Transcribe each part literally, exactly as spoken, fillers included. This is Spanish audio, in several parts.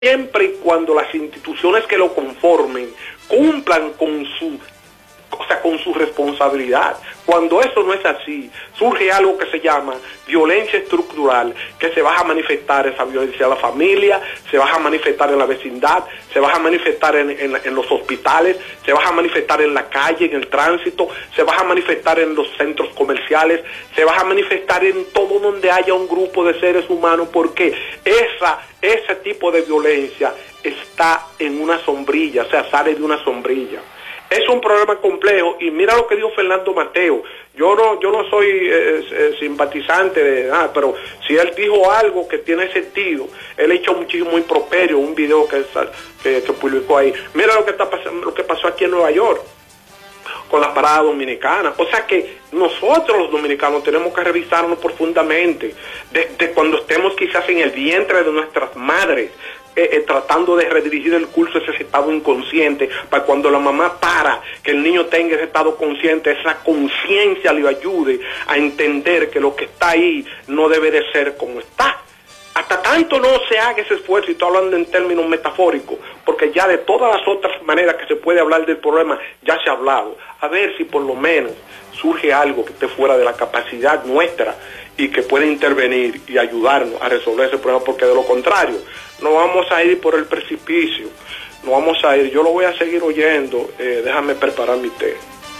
siempre y cuando las instituciones que lo conformen cumplan con su, o sea, con su responsabilidad. Cuando eso no es así, surge algo que se llama violencia estructural, que se va a manifestar esa violencia en la familia, se va a manifestar en la vecindad, se va a manifestar en, en, en los hospitales, se va a manifestar en la calle, en el tránsito, se va a manifestar en los centros comerciales, se va a manifestar en todo donde haya un grupo de seres humanos, porque esa, ese tipo de violencia está en una sombrilla, o sea, sale de una sombrilla. Es un problema complejo y mira lo que dijo Fernando Mateo. Yo no yo no soy eh, eh, simpatizante de nada, pero si él dijo algo que tiene sentido, él echó muchísimo improperio, un video que, que, que publicó ahí. Mira lo que está pasando, lo que pasó aquí en Nueva York con la parada dominicana. O sea que nosotros los dominicanos tenemos que revisarnos profundamente desde cuando estemos quizás en el vientre de nuestras madres, Eh, eh, tratando de redirigir el curso de ese estado inconsciente, para cuando la mamá para, que el niño tenga ese estado consciente, esa conciencia le ayude a entender que lo que está ahí no debe de ser como está. Hasta tanto no se haga ese esfuerzo, y estoy hablando en términos metafóricos, porque ya de todas las otras maneras que se puede hablar del problema, ya se ha hablado. A ver si por lo menos surge algo que esté fuera de la capacidad nuestra y que pueda intervenir y ayudarnos a resolver ese problema, porque de lo contrario, no vamos a ir por el precipicio, no vamos a ir. Yo lo voy a seguir oyendo, eh, déjame preparar mi té.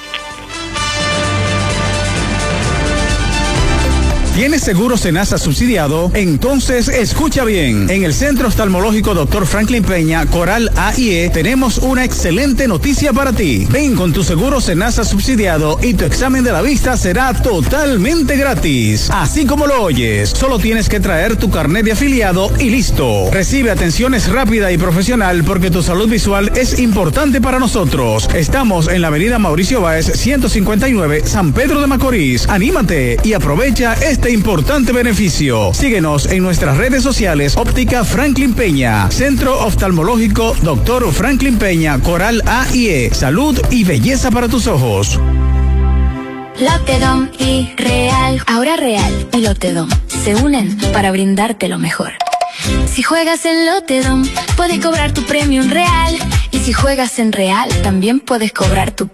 ¿Tienes seguro Senasa subsidiado? Entonces escucha bien. En el Centro Oftalmológico doctor Franklin Peña, Coral A y E, tenemos una excelente noticia para ti. Ven con tu seguro Senasa subsidiado y tu examen de la vista será totalmente gratis. Así como lo oyes, solo tienes que traer tu carnet de afiliado y listo. Recibe atenciones rápida y profesional porque tu salud visual es importante para nosotros. Estamos en la avenida Mauricio Báez, ciento cincuenta y nueve, San Pedro de Macorís. Anímate y aprovecha este importante beneficio. Síguenos en nuestras redes sociales. Óptica Franklin Peña, Centro Oftalmológico doctor Franklin Peña, Coral A y E. Salud y belleza para tus ojos. Lotedom y Real. Ahora Real y Lotedom se unen para brindarte lo mejor. Si juegas en Lotedom, puedes cobrar tu premio en Real. Y si juegas en Real, también puedes cobrar tu